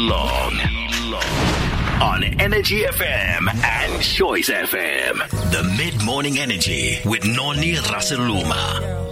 Long on Energy FM and Choice FM. The Mid-Morning Energy with Noni Raseluma.